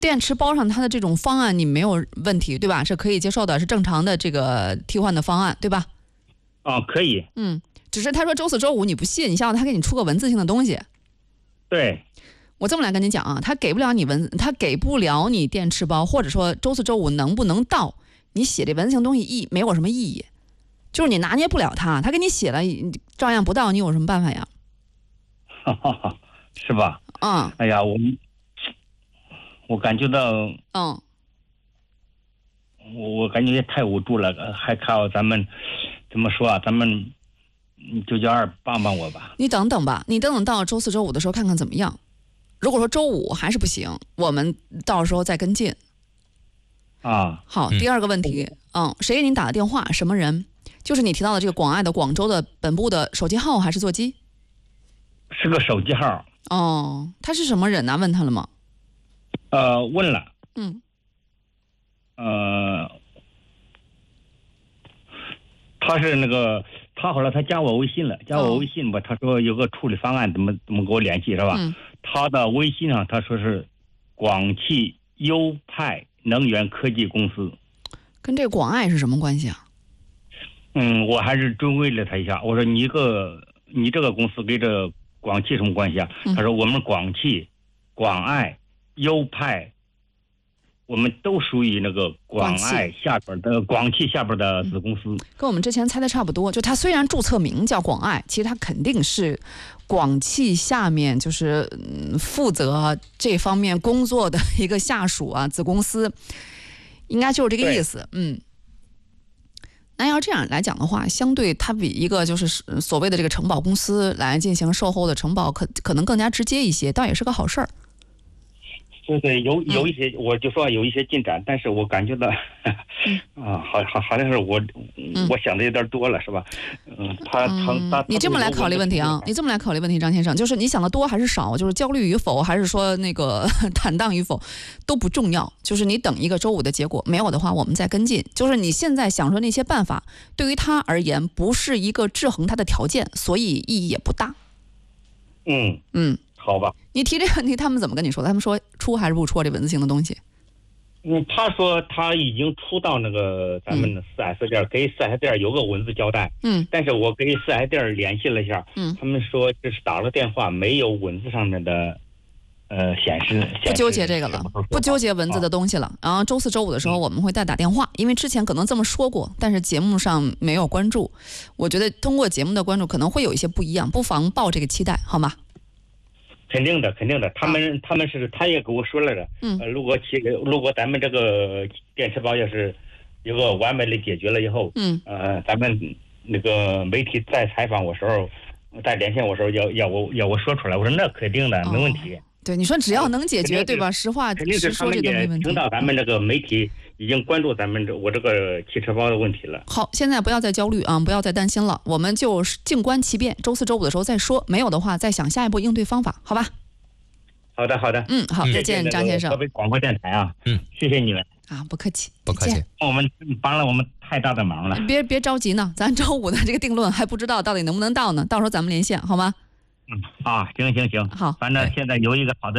电池包上它的这种方案你没有问题对吧？是可以接受的，是正常的这个替换的方案对吧？ 可以。 只是他说周四周五你不信，你想他给你出个文字性的东西。 对。 我这么来跟你讲啊，他给不了你电池包，或者说周四周五能不能到，你写这文字性东西没有什么意义，就是你拿捏不了他给你写了照样不到，你有什么办法呀？ 是吧？哎呀，我感觉到，我感觉也太无助了，还靠咱们怎么说啊？咱们992帮帮我吧。 你等等吧，你等等到周四周五的时候看看怎么样。如果说周五还是不行，我们到时候再跟进。好，第二个问题，谁给您打的电话？什么人？就是你提到的这个广爱的广州的本部的手机号还是座机？ 是个手机号。 他是什么人呢？问他了吗？ 问了。他是那个，他后来他加我微信了，吧，他说有个处理方案，怎么跟我联系是吧？他的微信上他说是广汽优派能源科技公司。 跟这广爱是什么关系啊？ 我还是追问了他一下，我说你这个公司跟这广汽什么关系啊？他说我们广汽、广爱、优派，我们都属于那个广爱下边的广汽下边的子公司。 跟我们之前猜的差不多，就他虽然注册名叫广爱，其实他肯定是广汽下面就是负责这方面工作的一个下属子公司，应该就是这个意思。那要这样来讲的话，相对它比一个就是所谓的这个承保公司来进行售后的承保可能更加直接一些，倒也是个好事儿。 对，有一些，我就说有一些进展，但是我感觉到，好像是我想的有点多了，是吧？ 你这么来考虑问题啊？你这么来考虑问题，张先生，就是你想的多还是少？就是焦虑与否，还是说那个坦荡与否，都不重要。就是你等一个周五的结果，没有的话，我们再跟进。就是你现在想说那些办法，对于他而言不是一个制衡他的条件，所以意义也不大。 好吧。 你提这个问题，他们怎么跟你说的？他们说出还是不出这文字性的东西？ 他说他已经出到那个咱们4S店，给4S店有个文字交代。但是我给4S店联系了一下，他们说这是打了电话，没有文字上面的显示。 不纠结这个了，不纠结文字的东西了。然后周四周五的时候我们会再打电话，因为之前可能这么说过，但是节目上没有关注。我觉得通过节目的关注可能会有一些不一样，不妨抱这个期待，好吗？ 肯定的，他也跟我说了的。如果咱们这个电池包要是有个完美的解决了以后，咱们那个媒体在采访我时候，在连线我时候要我说出来，我说那肯定的，没问题。 对，你说只要能解决，对吧？实话实说，这都没问题。 听到咱们这个媒体已经关注咱们我这个汽车包的问题了。 好，现在不要再焦虑啊，不要再担心了，我们就静观其变，周四周五的时候再说，没有的话再想下一步应对方法，好吧？ 好的。 好，再见，张先生。 河北广播电台啊，谢谢你们啊，不客气， 不客气。 我们帮了我们太大的忙了。 别着急呢，咱周五的这个定论还不知道到底能不能到呢，到时候咱们连线好吗？ 行，好，反正现在有一个好的